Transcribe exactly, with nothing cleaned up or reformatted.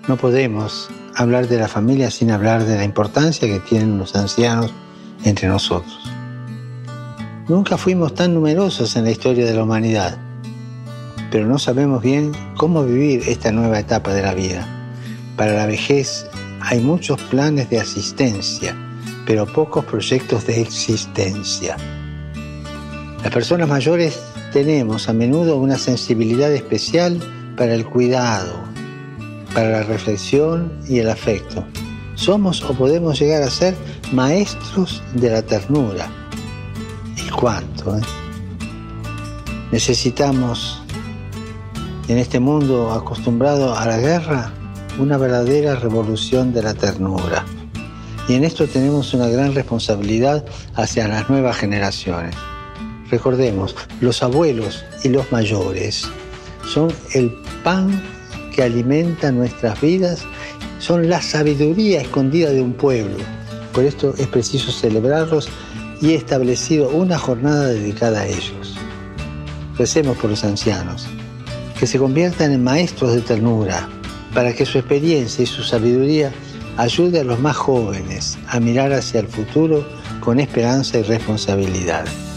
No podemos hablar de la familia sin hablar de la importancia que tienen los ancianos entre nosotros. Nunca fuimos tan numerosos en la historia de la humanidad, pero no sabemos bien cómo vivir esta nueva etapa de la vida. Para la vejez hay muchos planes de asistencia, pero pocos proyectos de existencia. Las personas mayores tenemos a menudo una sensibilidad especial para el cuidado, para la reflexión y el afecto. Somos o podemos llegar a ser maestros de la ternura. ¿Y cuánto? Eh? Necesitamos, en este mundo acostumbrado a la guerra, una verdadera revolución de la ternura. Y en esto tenemos una gran responsabilidad hacia las nuevas generaciones. Recordemos, los abuelos y los mayores son el pan que alimenta nuestras vidas, son la sabiduría escondida de un pueblo. Por esto es preciso celebrarlos y he establecido una jornada dedicada a ellos. Recemos por los ancianos, que se conviertan en maestros de ternura, para que su experiencia y su sabiduría ayude a los más jóvenes a mirar hacia el futuro con esperanza y responsabilidad.